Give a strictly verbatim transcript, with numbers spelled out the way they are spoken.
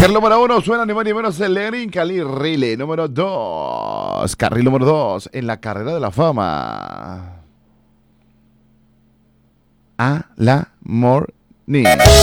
Carril número uno suena ni más ni menos el Green Cali Rile. Número dos. Carril número dos en la carrera de la fama. A la morning.